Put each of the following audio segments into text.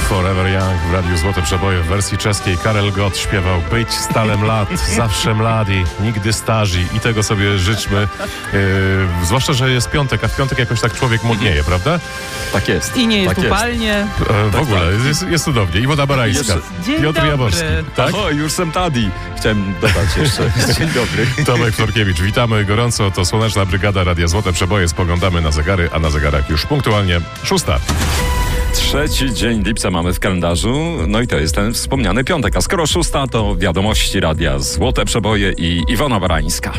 Forever Young w Radiu Złote Przeboje w wersji czeskiej. Karel Gott śpiewał być stale mlad, zawsze mladi, nigdy starzy i tego sobie życzmy. Zwłaszcza, że jest piątek, a w piątek jakoś tak człowiek młodnieje, prawda? Tak jest. I nie jest tak upalnie. W ogóle jest cudownie. Iwona Barańska, Dzień Piotr dobry. Jaworski. Tak? O, już sem tady. Chciałem dodać jeszcze. Dzień dobry. Tomek Florkiewicz, witamy gorąco. To Słoneczna Brygada Radia Złote Przeboje. Spoglądamy na zegary, a na zegarach już punktualnie 6. 3 dzień lipca mamy w kalendarzu, no i to jest ten wspomniany piątek. A skoro 6, to wiadomości Radia Złote Przeboje i Iwona Barańska.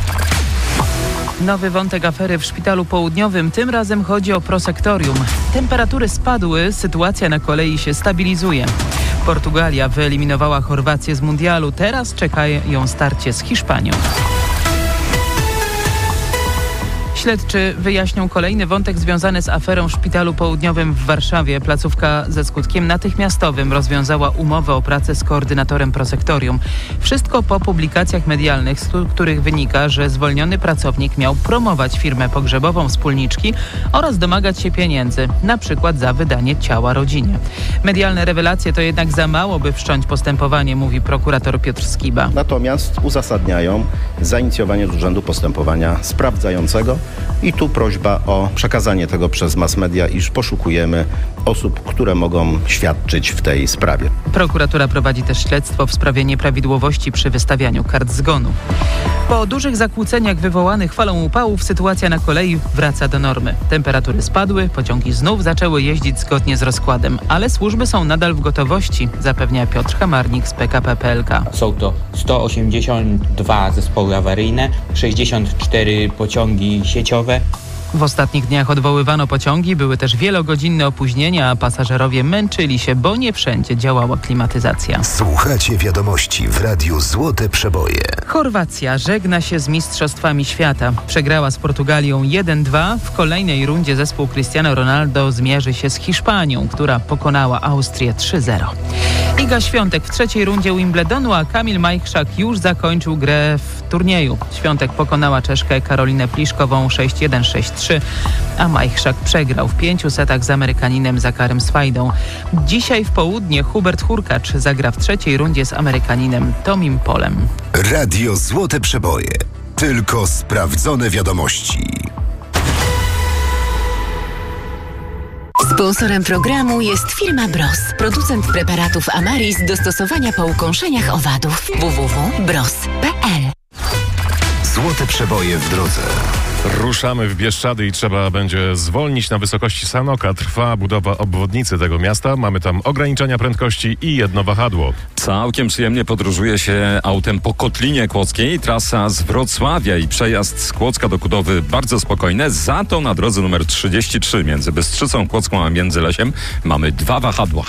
Nowy wątek afery w Szpitalu Południowym. Tym razem chodzi o prosektorium. Temperatury spadły, sytuacja na kolei się stabilizuje. Portugalia wyeliminowała Chorwację z mundialu. Teraz czeka ją starcie z Hiszpanią. Śledczy wyjaśnią kolejny wątek związany z aferą w Szpitalu Południowym w Warszawie. Placówka ze skutkiem natychmiastowym rozwiązała umowę o pracę z koordynatorem prosektorium. Wszystko po publikacjach medialnych, z których wynika, że zwolniony pracownik miał promować firmę pogrzebową wspólniczki oraz domagać się pieniędzy, na przykład za wydanie ciała rodzinie. Medialne rewelacje to jednak za mało, by wszcząć postępowanie, mówi prokurator Piotr Skiba. Natomiast uzasadniają zainicjowanie z urzędu postępowania sprawdzającego i tu prośba o przekazanie tego przez mass media, iż poszukujemy osób, które mogą świadczyć w tej sprawie. Prokuratura prowadzi też śledztwo w sprawie nieprawidłowości przy wystawianiu kart zgonu. Po dużych zakłóceniach wywołanych falą upałów sytuacja na kolei wraca do normy. Temperatury spadły, pociągi znów zaczęły jeździć zgodnie z rozkładem, ale służby są nadal w gotowości, zapewnia Piotr Hamarnik z PKP PLK. Są to 182 zespoły awaryjne, 64 pociągi sieciowe. W ostatnich dniach odwoływano pociągi, były też wielogodzinne opóźnienia, a pasażerowie męczyli się, bo nie wszędzie działała klimatyzacja. Słuchacie wiadomości w Radiu Złote Przeboje. Chorwacja żegna się z Mistrzostwami Świata. Przegrała z Portugalią 1-2. W kolejnej rundzie zespół Cristiano Ronaldo zmierzy się z Hiszpanią, która pokonała Austrię 3-0. Iga Świątek w trzeciej rundzie Wimbledonu, a Kamil Majchrzak już zakończył grę w turnieju. Świątek pokonała Czeszkę Karolinę Pliszkową 6-1, 6-3, a Majchrzak przegrał w 5 setach z Amerykaninem Zakarem Swajdą. Dzisiaj w południe Hubert Hurkacz zagra w trzeciej rundzie z Amerykaninem Tomim Polem. Radio Złote Przeboje. Tylko sprawdzone wiadomości. Sponsorem programu jest firma Bros, producent preparatów Amaris do stosowania po ukąszeniach owadów. www.bros.pl. Złote Przeboje w drodze. Ruszamy w Bieszczady i trzeba będzie zwolnić na wysokości Sanoka. Trwa budowa obwodnicy tego miasta. Mamy tam ograniczenia prędkości i jedno wahadło. Całkiem przyjemnie podróżuje się autem po Kotlinie Kłodzkiej. Trasa z Wrocławia i przejazd z Kłodzka do Kudowy bardzo spokojne. Za to na drodze numer 33 między Bystrzycą Kłodzką a Międzylesiem mamy 2 wahadła.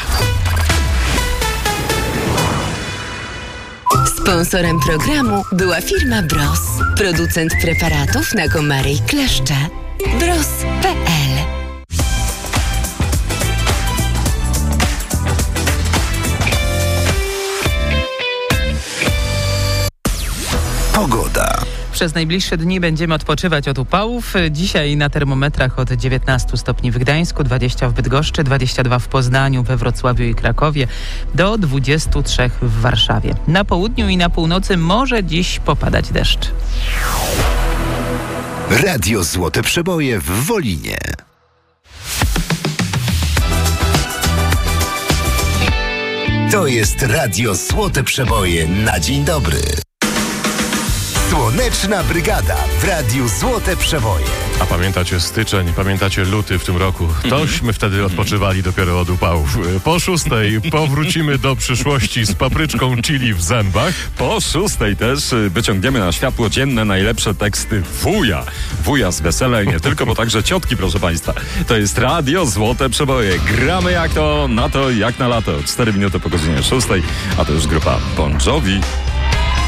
Sponsorem programu była firma Bros, producent preparatów na komary i kleszcze. Bros.pl. Pogoda. Przez najbliższe dni będziemy odpoczywać od upałów. Dzisiaj na termometrach od 19 stopni w Gdańsku, 20 w Bydgoszczy, 22 w Poznaniu, we Wrocławiu i Krakowie, do 23 w Warszawie. Na południu i na północy może dziś popadać deszcz. Radio Złote Przeboje w Wolinie. To jest Radio Złote Przeboje na dzień dobry. Słoneczna Brygada w Radiu Złote Przeboje. A pamiętacie styczeń, pamiętacie luty w tym roku? Tośmy wtedy odpoczywali dopiero od upałów. Po 6 powrócimy do przyszłości z papryczką chili w zębach. Po 6 też wyciągniemy na światło dzienne najlepsze teksty wuja. Wuja z wesela i nie tylko, bo także ciotki, proszę Państwa. To jest Radio Złote Przeboje. Gramy jak to, na to, jak na lato. 4 minuty po godzinie 6, a to już grupa Bon Jovi.